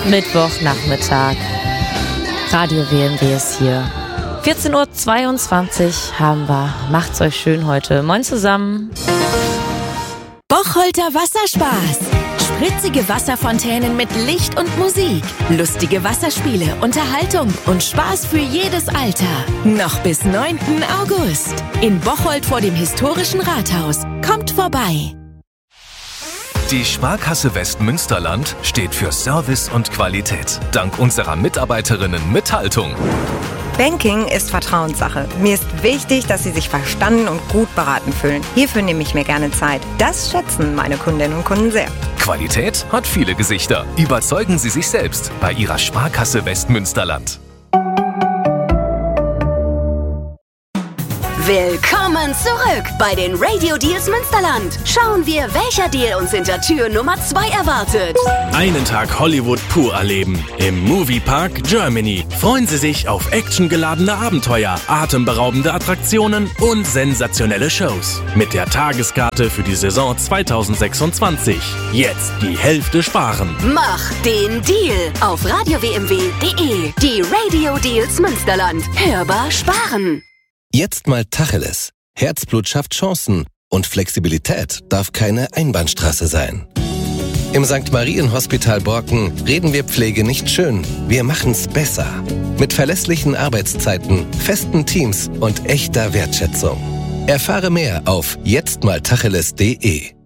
Mittwochnachmittag. Radio WMW ist hier. 14:22 Uhr haben wir. Macht's euch schön heute. Moin zusammen. Bocholter Wasserspaß. Spritzige Wasserfontänen mit Licht und Musik. Lustige Wasserspiele, Unterhaltung und Spaß für jedes Alter. Noch bis 9. August. In Bocholt vor dem historischen Rathaus. Kommt vorbei. Die Sparkasse Westmünsterland steht für Service und Qualität. Dank unserer Mitarbeiterinnen mit Haltung. Banking ist Vertrauenssache. Mir ist wichtig, dass Sie sich verstanden und gut beraten fühlen. Hierfür nehme ich mir gerne Zeit. Das schätzen meine Kundinnen und Kunden sehr. Qualität hat viele Gesichter. Überzeugen Sie sich selbst bei Ihrer Sparkasse Westmünsterland. Willkommen zurück bei den Radio Deals Münsterland. Schauen wir, welcher Deal uns hinter Tür Nummer 2 erwartet. Einen Tag Hollywood pur erleben. Im Moviepark Germany. Freuen Sie sich auf actiongeladene Abenteuer, atemberaubende Attraktionen und sensationelle Shows. Mit der Tageskarte für die Saison 2026. Jetzt die Hälfte sparen. Mach den Deal auf radiowmw.de. Die Radio Deals Münsterland. Hörbar sparen. Jetzt mal Tacheles. Herzblut schafft Chancen und Flexibilität darf keine Einbahnstraße sein. Im St. Marien-Hospital Borken reden wir Pflege nicht schön, wir machen's besser. Mit verlässlichen Arbeitszeiten, festen Teams und echter Wertschätzung. Erfahre mehr auf jetztmaltacheles.de.